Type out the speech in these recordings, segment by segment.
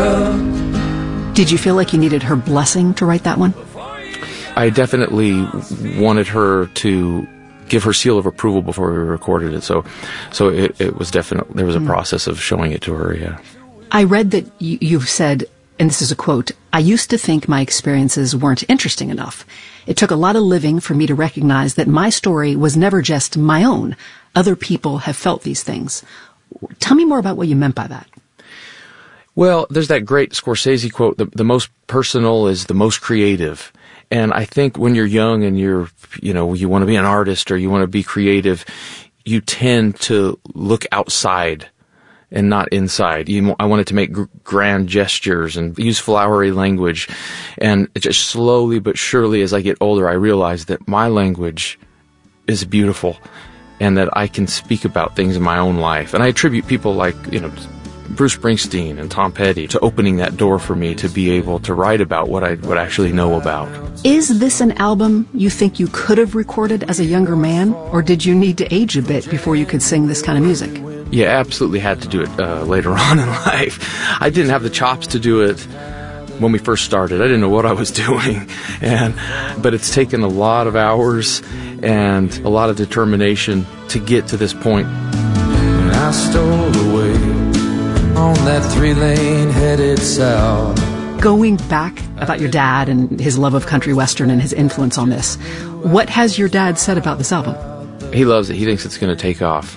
cup. Did you feel like you needed her blessing to write that one? I definitely wanted her to give her seal of approval before we recorded it. So it was definitely, there was a process of showing it to her, yeah. I read that you've said, and this is a quote, "I used to think my experiences weren't interesting enough. It took a lot of living for me to recognize that my story was never just my own. Other people have felt these things." Tell me more about what you meant by that. Well, there's that great Scorsese quote, the most personal is the most creative. And I think when you're young and you want to be an artist or you want to be creative, you tend to look outside and not inside. I wanted to make grand gestures and use flowery language. And just slowly but surely as I get older, I realize that my language is beautiful and that I can speak about things in my own life. And I attribute people like, Bruce Springsteen and Tom Petty to opening that door for me to be able to write about what I would actually know about. Is this an album you think you could have recorded as a younger man, or did you need to age a bit before you could sing this kind of music? Yeah, absolutely had to do it later on in life. I didn't have the chops to do it when we first started. I didn't know what I was doing, but it's taken a lot of hours and a lot of determination to get to this point. When I stole away on that 3-lane headed south. Going back about your dad and his love of country western and his influence on this, what has your dad said about this album? He loves it. He thinks it's going to take off.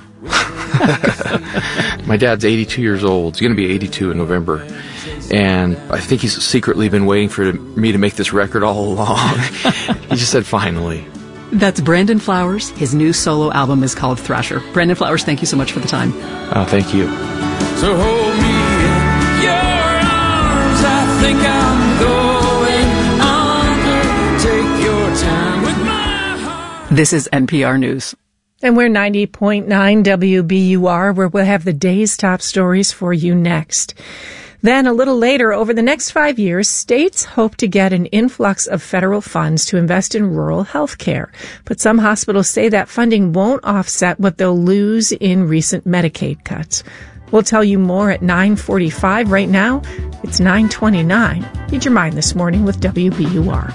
My dad's 82 years old. He's going to be 82 in November. And I think he's secretly been waiting for me to make this record all along. He just said, finally. That's Brandon Flowers. His new solo album is called Thrasher. Brandon Flowers, thank you so much for the time. Thank you. So hold me in your arms, I think I'm going under. Take your time with my heart. This is NPR News. And we're 90.9 WBUR, where we'll have the day's top stories for you next. Then a little later, over the next 5 years, states hope to get an influx of federal funds to invest in rural health care. But some hospitals say that funding won't offset what they'll lose in recent Medicaid cuts. We'll tell you more at 9:45. Right now, it's 9:29. Read your mind this morning with WBUR.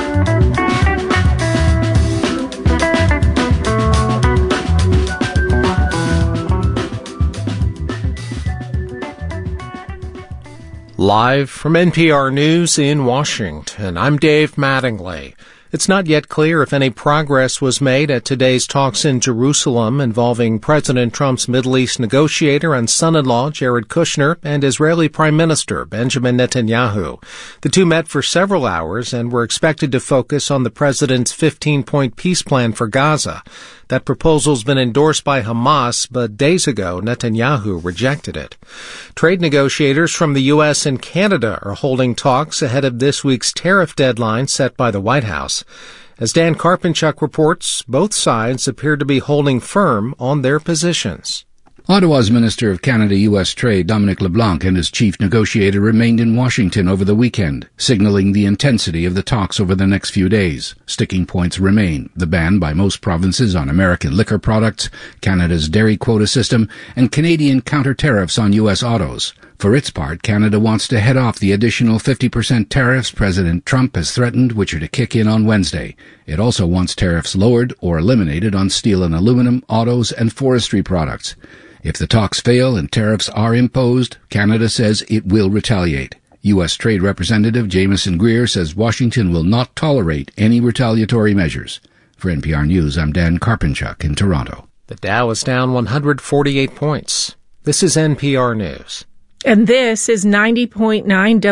Live from NPR News in Washington, I'm Dave Mattingly. It's not yet clear if any progress was made at today's talks in Jerusalem involving President Trump's Middle East negotiator and son-in-law Jared Kushner and Israeli Prime Minister Benjamin Netanyahu. The two met for several hours and were expected to focus on the president's 15-point peace plan for Gaza. That proposal's been endorsed by Hamas, but days ago Netanyahu rejected it. Trade negotiators from the U.S. and Canada are holding talks ahead of this week's tariff deadline set by the White House. As Dan Karpinchuk reports, both sides appear to be holding firm on their positions. Ottawa's Minister of Canada-U.S. Trade, Dominic LeBlanc, and his chief negotiator remained in Washington over the weekend, signaling the intensity of the talks over the next few days. Sticking points remain: the ban by most provinces on American liquor products, Canada's dairy quota system, and Canadian counter-tariffs on U.S. autos. For its part, Canada wants to head off the additional 50% tariffs President Trump has threatened, which are to kick in on Wednesday. It also wants tariffs lowered or eliminated on steel and aluminum, autos, and forestry products. If the talks fail and tariffs are imposed, Canada says it will retaliate. U.S. Trade Representative Jamieson Greer says Washington will not tolerate any retaliatory measures. For NPR News, I'm Dan Karpinchuk in Toronto. The Dow is down 148 points. This is NPR News. And this is 90.9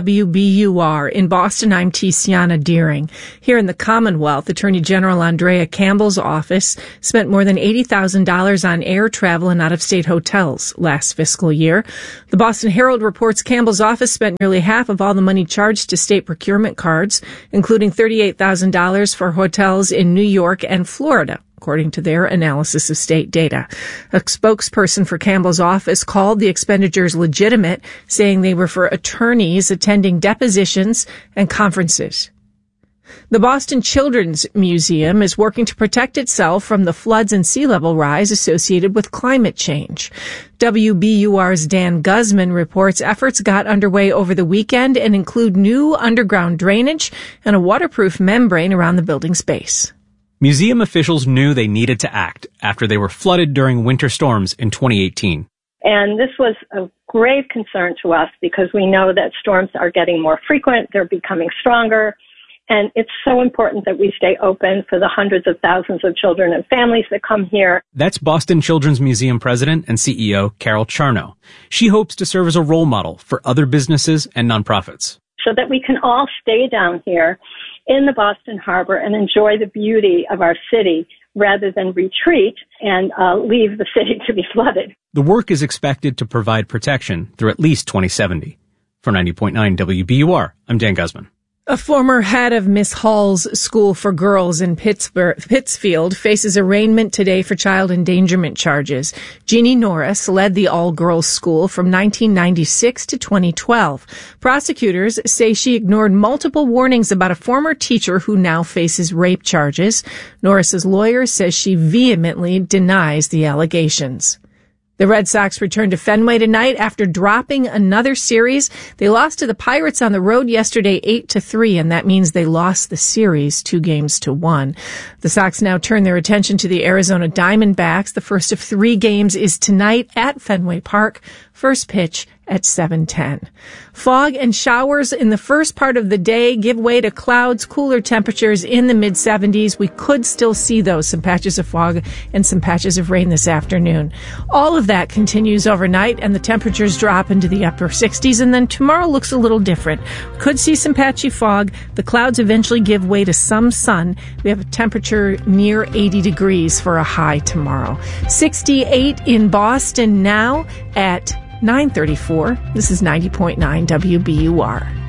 WBUR. In Boston, I'm Tiziana Deering. Here in the Commonwealth, Attorney General Andrea Campbell's office spent more than $80,000 on air travel and out-of-state hotels last fiscal year. The Boston Herald reports Campbell's office spent nearly half of all the money charged to state procurement cards, including $38,000 for hotels in New York and Florida, according to their analysis of state data. A spokesperson for Campbell's office called the expenditures legitimate, saying they were for attorneys attending depositions and conferences. The Boston Children's Museum is working to protect itself from the floods and sea level rise associated with climate change. WBUR's Dan Guzman reports efforts got underway over the weekend and include new underground drainage and a waterproof membrane around the building's base. Museum officials knew they needed to act after they were flooded during winter storms in 2018. And this was a grave concern to us because we know that storms are getting more frequent, they're becoming stronger, and it's so important that we stay open for the hundreds of thousands of children and families that come here. That's Boston Children's Museum President and CEO Carol Charno. She hopes to serve as a role model for other businesses and nonprofits. So that we can all stay down here in the Boston Harbor and enjoy the beauty of our city rather than retreat and leave the city to be flooded. The work is expected to provide protection through at least 2070. For 90.9 WBUR, I'm Dan Guzman. A former head of Miss Hall's School for Girls in Pittsfield faces arraignment today for child endangerment charges. Jeannie Norris led the all-girls school from 1996 to 2012. Prosecutors say she ignored multiple warnings about a former teacher who now faces rape charges. Norris's lawyer says she vehemently denies the allegations. The Red Sox return to Fenway tonight after dropping another series. They lost to the Pirates on the road yesterday 8-3, and that means they lost the series 2-1. The Sox now turn their attention to the Arizona Diamondbacks. The first of 3 games is tonight at Fenway Park. First pitch at 7:10. Fog and showers in the first part of the day give way to clouds, cooler temperatures in the mid-70s. We could still see those, some patches of fog and some patches of rain this afternoon. All of that continues overnight, and the temperatures drop into the upper 60s, and then tomorrow looks a little different. Could see some patchy fog. The clouds eventually give way to some sun. We have a temperature near 80 degrees for a high tomorrow. 68 in Boston now at 9:34. This is 90.9 WBUR.